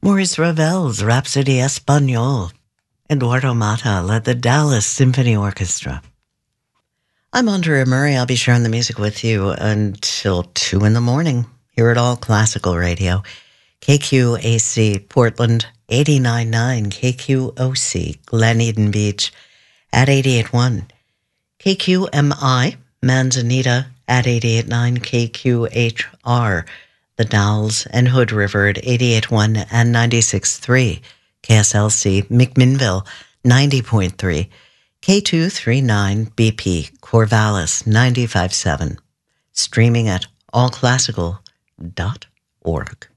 Maurice Ravel's Rhapsody Espagnole. Eduardo Mata led the Dallas Symphony Orchestra. I'm Andrea Murray. I'll be sharing the music with you until 2 in the morning here at All Classical Radio. KQAC Portland 89.9, KQOC Glen Eden Beach at 88.1, KQMI Manzanita at 88.9, KQHR The Dalles and Hood River at 88.1 and 96.3, KSLC McMinnville 90.3, K239 BP Corvallis 95.7, streaming at allclassical.org.